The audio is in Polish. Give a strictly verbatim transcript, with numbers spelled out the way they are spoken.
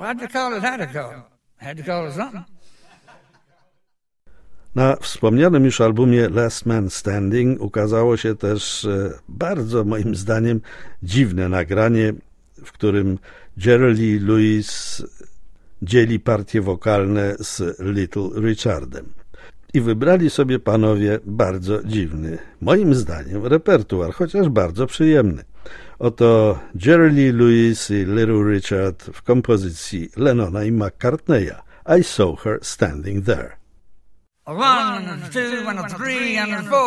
Why'd you call it Had-a-Call? Had to call it something. Na wspomnianym już albumie Last Man Standing ukazało się też bardzo, moim zdaniem, dziwne nagranie, w którym Jerry Lee Lewis dzieli partie wokalne z Little Richardem. I wybrali sobie panowie bardzo dziwny, moim zdaniem, repertuar, chociaż bardzo przyjemny. Oto Jerry Lee Lewis i Little Richard w kompozycji Lennona i McCartneya. I saw her standing there. A one, and a two, and a three, and a four.